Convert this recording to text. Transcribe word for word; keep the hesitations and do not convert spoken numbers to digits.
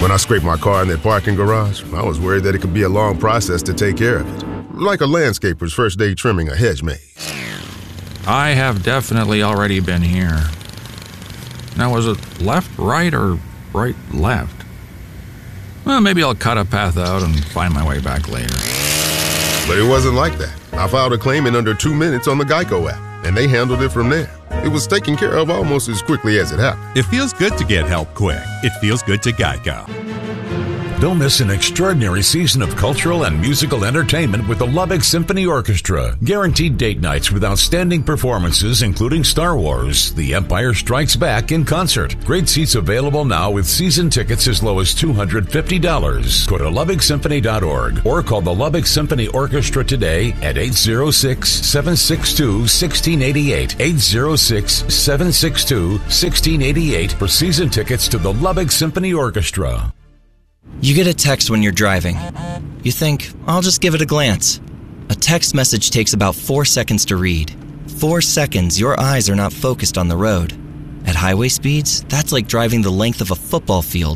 When I scraped my car in that parking garage, I was worried that it could be a long process to take care of it. Like a landscaper's first day trimming a hedge maze. I have definitely already been here. Now, was it left, right, or right, left? Well, maybe I'll cut a path out and find my way back later. But it wasn't like that. I filed a claim in under two minutes on the Geico app, and they handled it from there. It was taken care of almost as quickly as it happened. It feels good to get help quick. It feels good to Geico. Don't miss an extraordinary season of cultural and musical entertainment with the Lubbock Symphony Orchestra. Guaranteed date nights with outstanding performances, including Star Wars, The Empire Strikes Back in concert. Great seats available now with season tickets as low as two hundred fifty dollars. Go to lubbock symphony dot org or call the Lubbock Symphony Orchestra today at eight zero six, seven six two, one six eight eight, eight zero six, seven six two, one six eight eight for season tickets to the Lubbock Symphony Orchestra. You get a text when you're driving. You think, I'll just give it a glance. A text message takes about four seconds to read. Four seconds, your eyes are not focused on the road. At highway speeds, that's like driving the length of a football field